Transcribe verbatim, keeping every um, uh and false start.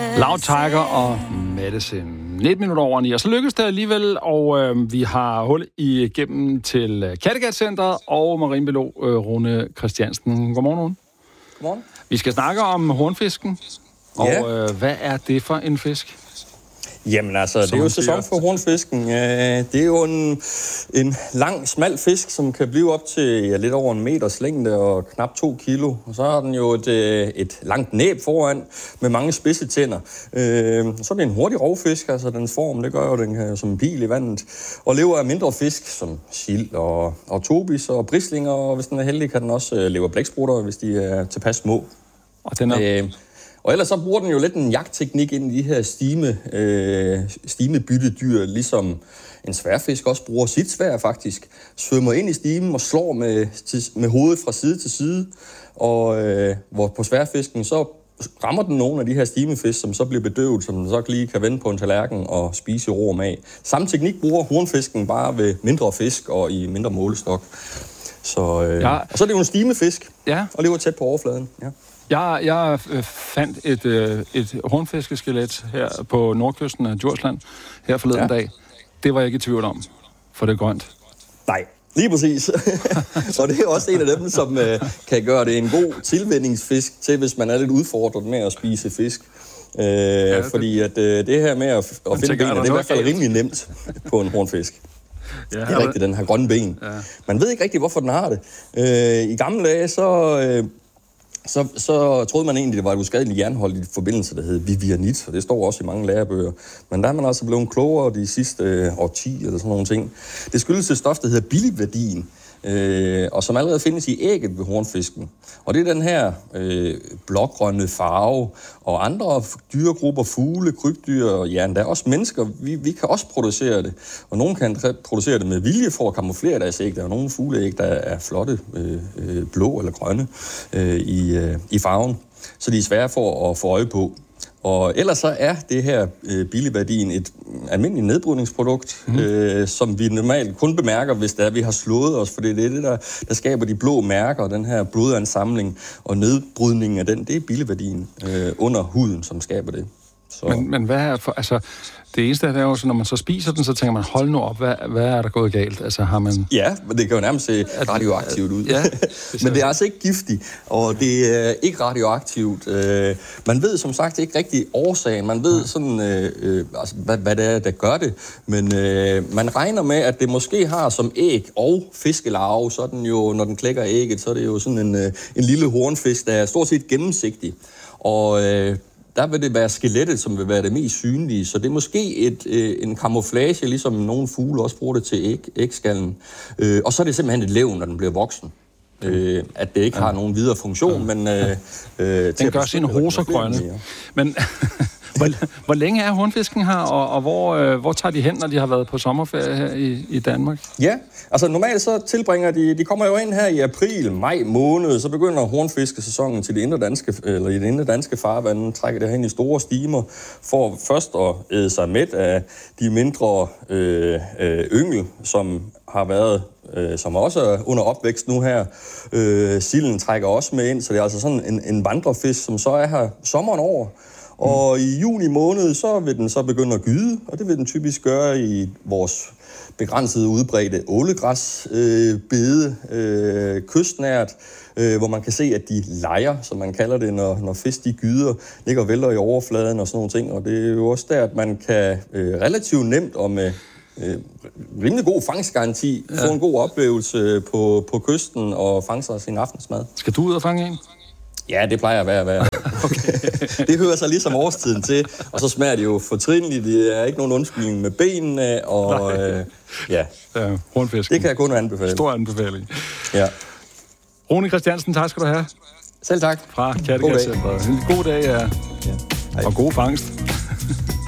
Loud Tiger og Medicine. nitten minutter over ni, og så lykkedes det alligevel, og øh, vi har hul igennem til Kattegat-centret og marinebiolog øh, Rune Christiansen. Godmorgen, Rune. Godmorgen. Vi skal snakke om hornfisken, og ja. øh, hvad er det for en fisk? Jamen altså, det er jo sæson for hornfisken. Det er jo en, en lang, smal fisk, som kan blive op til ja, lidt over en meters længde og knap to kilo. Og så har den jo et, et langt næb foran med mange spidse tænder. Så er det en hurtig rovfisk, altså dens form, det gør jo den kan, som en pil i vandet. Og lever af mindre fisk, som sild og, og tobis og brislinger, og hvis den er heldig, kan den også leve af blæksprutter, hvis de er tilpas små. Og den er... Øh, Og ellers så bruger den jo lidt en jagtteknik ind i de her stime, øh, stimebyttedyr, ligesom en sværfisk også bruger sit sværd faktisk. Svømmer ind i stimen og slår med, med hovedet fra side til side. Og øh, hvor på sværfisken så rammer den nogle af de her stimefisk, som så bliver bedøvet, som den så lige kan vende på en tallerken og spise ro med. Samme teknik bruger hornfisken bare ved mindre fisk og i mindre målestok. Så, øh, ja. Og så er det jo en stimefisk, ja. Og lever tæt på overfladen. Ja. Jeg, jeg fandt et, et hornfiskeskelet her på nordkysten af Djursland her forleden ja. dag. Det var jeg ikke i tvivl om, for det er grønt. Nej, lige præcis. Og det er også en af dem, som uh, kan gøre det en god tilvændingsfisk til, hvis man er lidt udfordret med at spise fisk. Uh, ja, det... Fordi at, uh, det her med at, at finde ben, det er i hvert fald rimelig nemt på en hornfisk. Ja, det er rigtigt, den har grønne ben. Ja. Man ved ikke rigtig, hvorfor den har det. Uh, I gamle dage, så... Uh, Så, så troede man egentlig, det var et uskadeligt jernholdigt forbindelse, der hed vivianit, og det står også i mange lærebøger. Men der er man altså blevet klogere de sidste øh, årti eller sådan nogle ting. Det skyldes et stof, der hedder biliverdin, øh, og som allerede findes i ægget ved hornfisken. Og det er den her øh, blågrønne farve, og andre dyregrupper, fugle, krybdyr og ja, der er også mennesker, vi, vi kan også producere det. Og nogle kan producere det med vilje for at kamuflere deres æg. Der er nogle fugleæg, der er flotte, øh, blå eller grønne øh, i, øh, i farven, så de er svære for at få øje på. Og ellers så er det her øh, biliverdin et almindeligt nedbrydningsprodukt, mm. øh, som vi normalt kun bemærker, hvis det er, vi har slået os, for det er det, der, der skaber de blå mærker, og den her blodansamling og nedbrydningen af den, det er biliverdin øh, under huden, som skaber det. Så. Men, men hvad er for, altså, det eneste er jo, så når man så spiser den, så tænker man, hold nu op, hvad, hvad er der gået galt? Altså har man... Ja, men det kan jo nærmest se radioaktivt ud. Ja, det men det er altså ikke giftigt, og det er ikke radioaktivt. Man ved som sagt ikke rigtig årsagen. Man ved sådan, øh, altså, hvad, hvad det er, der gør det. Men øh, man regner med, at det måske har som æg og fiskelarve, så den jo, når den klækker ægget, så er det jo sådan en, en lille hornfisk, der er stort set gennemsigtig. Og... Øh, der vil det være skelettet, som vil være det mest synlige. Så det er måske et, øh, en camouflage, ligesom nogle fugle også bruger det til æg, ægskallen. Øh, og så er det simpelthen et levn, når den bliver voksen. Øh, at det ikke ja. har nogen videre funktion, ja. men... Øh, øh, den gør sine hoser grønne. Ja. Men hvor, hvor længe er hornfisken her, og, og hvor, øh, hvor tager de hen, når de har været på sommerferie her i, i Danmark? Ja, altså normalt så tilbringer de... De kommer jo ind her i april, maj måned, så begynder hornfiskesæsonen til de indre danske, eller i de indre danske farvande, trækker det hen i store stimer, for først at æde sig mæt af de mindre øh, øh, yngel, som har været, øh, som også er under opvækst nu her. Øh, silden trækker også med ind, så det er altså sådan en, en vandrefisk, som så er her sommeren over. Og mm. i juni måned, så vil den så begynde at gyde, og det vil den typisk gøre i vores begrænsede udbredte ålegræsbede, øh, øh, kystnært, øh, hvor man kan se, at de lejer, som man kalder det, når, når fisk de gyder, ligger og vælter i overfladen og sådan nogle ting. Og det er jo også der, at man kan øh, relativt nemt og med øh, rimelig god fangstgaranti ja. få en god oplevelse på, på kysten og fange sig sin aftensmad. Skal du ud og fange en? Ja, det plejer at være værd. Okay. Det hører sig ligesom årstiden til, og så smager det jo fortrindeligt. Det er ikke nogen undskyldning med benene, og øh, ja. ja hornfisken. Det kan jeg kun anbefale. Stor anbefaling. Ja. Rune Christiansen, tak skal du have. Selv tak. Fra Kattegat-centret. En god dag, ja. ja. Og god fangst.